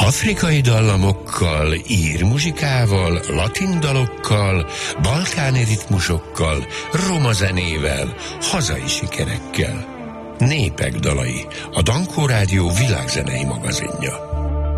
Afrikai dallamokkal, ír muzsikával, latin dalokkal, balkáni ritmusokkal, roma zenével, hazai sikerekkel. Népek dalai, a Dankó Rádió világzenei magazinja.